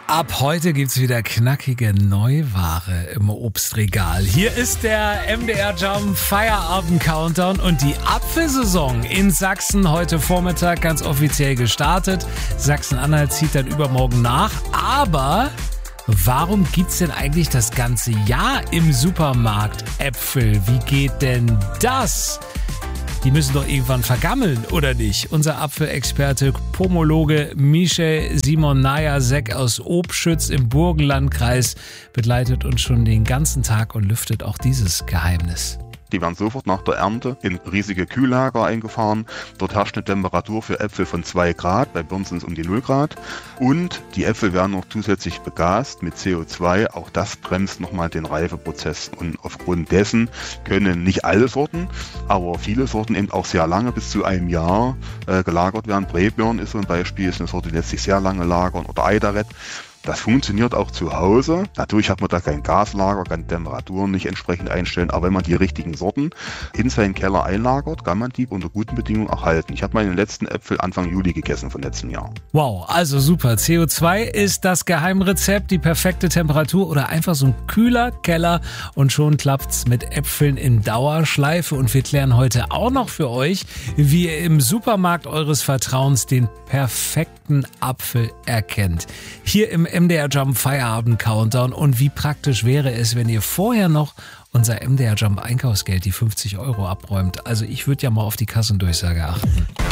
Ab heute gibt's wieder knackige Neuware im Obstregal. Hier ist der MDR Jump Feierabend Countdown und die Apfelsaison in Sachsen heute Vormittag ganz offiziell gestartet. Sachsen-Anhalt zieht dann übermorgen nach. Aber warum gibt's denn eigentlich das ganze Jahr im Supermarkt Äpfel? Wie geht denn das? Die müssen doch irgendwann vergammeln, oder nicht? Unser Apfelexperte, Pomologe Michel Simon Najasek aus Obschütz im Burgenlandkreis begleitet uns schon den ganzen Tag und lüftet auch dieses Geheimnis. Die werden sofort nach der Ernte in riesige Kühllager eingefahren. Dort herrscht eine Temperatur für Äpfel von 2 Grad, bei Birnen sind es um die 0 Grad. Und die Äpfel werden noch zusätzlich begast mit CO2. Auch das bremst nochmal den Reifeprozess. Und aufgrund dessen können nicht alle Sorten, aber viele Sorten eben auch sehr lange, bis zu einem Jahr, gelagert werden. Brebirn ist so ein Beispiel, ist eine Sorte, die lässt sich sehr lange lagern. Oder Eiderett. Das funktioniert auch zu Hause. Natürlich hat man da kein Gaslager, kann Temperaturen nicht entsprechend einstellen, aber wenn man die richtigen Sorten in seinen Keller einlagert, kann man die unter guten Bedingungen erhalten. Ich habe meinen letzten Äpfel Anfang Juli gegessen von letztem Jahr. Wow, also super. CO2 ist das Geheimrezept, die perfekte Temperatur oder einfach so ein kühler Keller und schon klappt's mit Äpfeln in Dauerschleife. Und wir klären heute auch noch für euch, wie ihr im Supermarkt eures Vertrauens den perfekten Apfel erkennt. Hier im MDR Jump Feierabend Countdown. Und wie praktisch wäre es, wenn ihr vorher noch unser MDR Jump Einkaufsgeld, die 50 € abräumt. Also ich würde ja mal auf die Kassendurchsage achten.